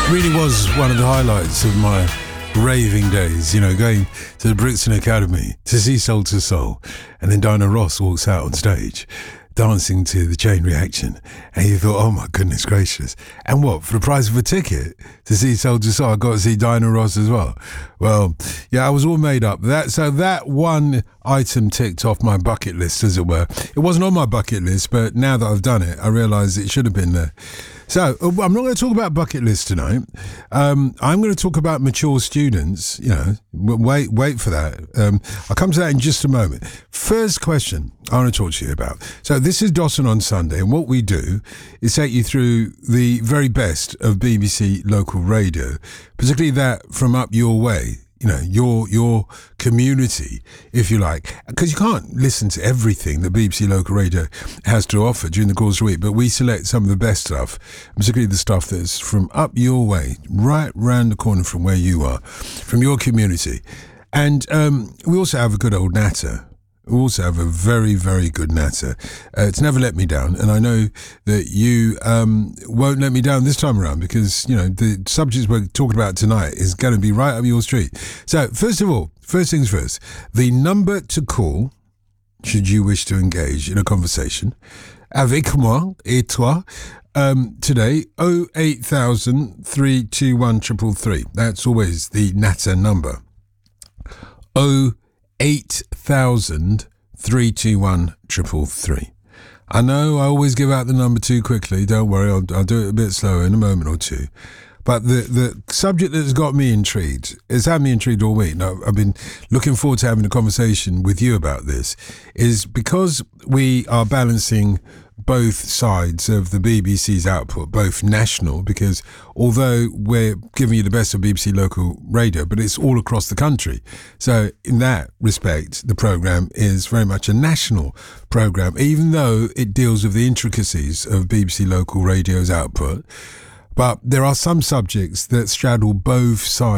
Really was one of the highlights of my raving days, you know, going to the Brixton Academy to see Soul to Soul, and then Diana Ross walks out on stage dancing to the Chain Reaction, and you thought, oh my goodness gracious, and what, for the price of a ticket to see Soul to Soul, I got to see Diana Ross as well. Well, yeah, I was all made up. So that one item ticked off my bucket list, as it were. It wasn't on my bucket list, but now that I've done it, I realise it should have been there. So I'm not going to talk about bucket lists tonight. I'm going to talk about mature students. You know, wait for that. I'll come to that in just a moment. First question I want to talk to you about. So this is Dawson on Sunday, and what we do is take you through the very best of BBC local radio, particularly that from up your way. You know, your community, if you like, because you can't listen to everything that BBC Local Radio has to offer during the course of the week, but we select some of the best stuff, particularly the stuff that's from up your way, right round the corner from where you are, from your community. And we also have a good old natter. We also have a very, very good natter. It's never let me down, and I know that you won't let me down this time around, because, you know, the subjects we're talking about tonight is going to be right up your street. So, first of all, first things first, the number to call, should you wish to engage in a conversation, avec moi et toi, today, 08000 321 333. That's always the natter number. 08000 321 333. I know I always give out the number too quickly. Don't worry, I'll do it a bit slower in a moment or two. But the subject that's got me intrigued, it's had me intrigued all week. Now, I've been looking forward to having a conversation with you about this, is because we are balancing both sides of the BBC's output, both national, because although we're giving you the best of BBC local radio, but it's all across the country. So in that respect, the programme is very much a national programme, even though it deals with the intricacies of BBC local radio's output. But there are some subjects that straddle both sides